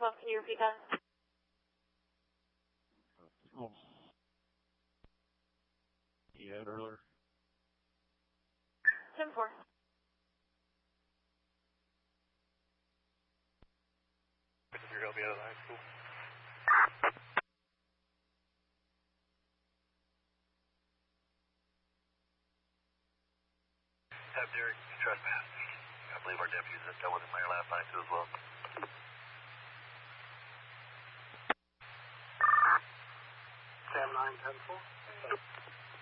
10-12, can you repeat that? You had earlier? 10-4. You're help me out of high school. Have Derek trespass. I believe our deputies that dealt with him there last night too as well. 10-9, 10-4.